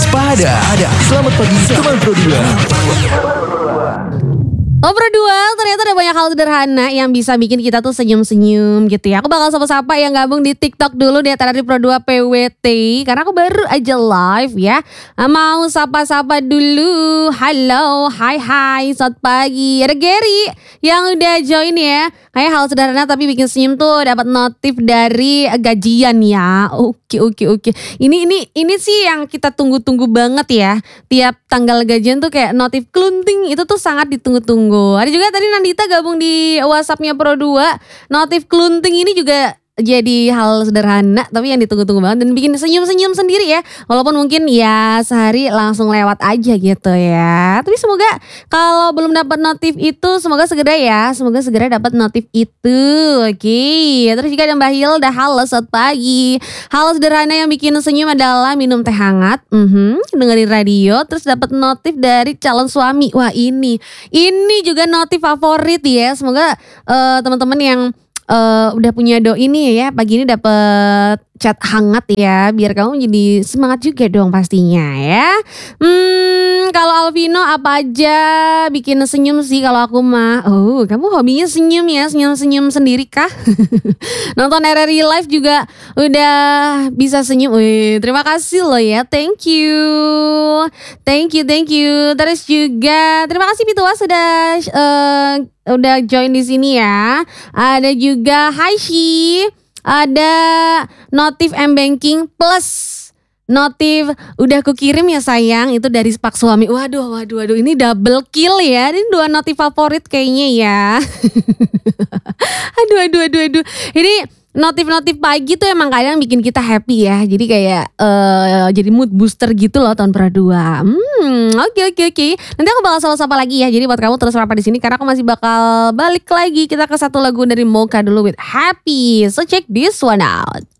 Waspada. Selamat pagi teman Pro 2. Oh Pro 2, ternyata ada banyak hal sederhana yang bisa bikin kita tuh senyum-senyum gitu ya. Aku bakal sapa-sapa yang gabung di TikTok dulu di acara di Pro 2 PWT. Karena aku baru aja live ya. Mau sapa-sapa dulu. Halo, hai, selamat pagi. Ada Gary yang udah join ya. Kayak hal sederhana tapi bikin senyum tuh dapat notif dari gajian ya. Oke. Ini sih yang kita tunggu-tunggu banget ya. Tiap tanggal gajian tuh kayak notif klunting itu tuh sangat ditunggu-tunggu. Ada juga tadi Nandita gabung di WhatsAppnya Pro 2. Notif klunting ini juga jadi hal sederhana tapi yang ditunggu-tunggu banget dan bikin senyum-senyum sendiri ya. Walaupun mungkin ya sehari langsung lewat aja gitu ya. Tapi semoga kalau belum dapat notif itu semoga segera ya. Semoga segera dapat notif itu. Oke. Terus juga ada Mbak Hilda. Halo selamat pagi. Hal sederhana yang bikin senyum adalah minum teh hangat, dengerin radio, terus dapat notif dari calon suami. Wah ini juga notif favorit ya. Semoga teman-teman yang udah punya doi nih ya pagi ini dapet chat hangat ya biar kamu jadi semangat juga dong pastinya ya. Kalau Alvino apa aja bikin senyum sih kalau aku mah. Oh kamu hobinya senyum ya, senyum sendiri kah? Nonton RRI Live juga udah bisa senyum. Wih, terima kasih loh ya, thank you. Terus juga terima kasih Pitua udah join di sini ya. Ada juga Haishi, ada notif M-Banking plus notif udah kukirim ya sayang itu dari Pak Suami. Waduh ini double kill ya. Ini 2 notif favorit kayaknya ya. Aduh. Ini notif-notif pagi tuh emang kadang bikin kita happy ya. Jadi kayak jadi mood booster gitu loh tahun Pro 2. Oke. Nanti aku bakal sapa lagi ya. Jadi buat kamu terus rapat di sini karena aku masih bakal balik lagi. Kita ke satu lagu dari Mocha dulu with Happy. So check this one out.